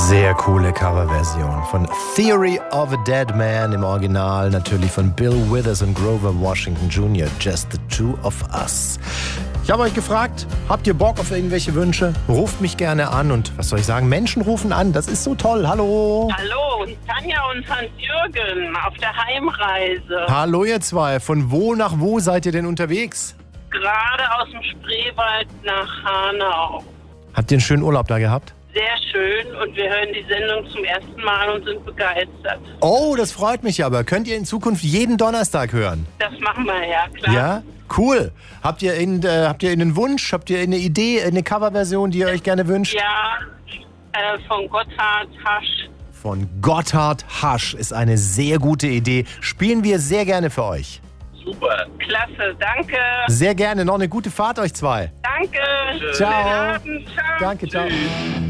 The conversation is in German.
Sehr coole Coverversion von Theory of a Dead Man im Original, natürlich von Bill Withers und Grover Washington Jr., Just the Two of Us. Ich habe euch gefragt, habt ihr Bock auf irgendwelche Wünsche? Ruft mich gerne an und was soll ich sagen? Menschen rufen an, das ist so toll. Hallo. Hallo, Tanja und Hans-Jürgen auf der Heimreise. Hallo ihr zwei, von wo nach wo seid ihr denn unterwegs? Gerade aus dem Spreewald nach Hanau. Habt ihr einen schönen Urlaub da gehabt? Sehr schön und wir hören die Sendung zum ersten Mal und sind begeistert. Oh, das freut mich aber. Könnt ihr in Zukunft jeden Donnerstag hören? Das machen wir, ja klar. Ja? Cool. Habt ihr einen Wunsch? Habt ihr eine Idee, eine Coverversion, die ihr euch gerne wünscht? Ja, von Gotthard Hasch. Von Gotthard Hasch ist eine sehr gute Idee. Spielen wir sehr gerne für euch. Super. Klasse, danke. Sehr gerne. Noch eine gute Fahrt euch zwei. Danke. Ciao. Guten Abend. Ciao. Danke, ciao.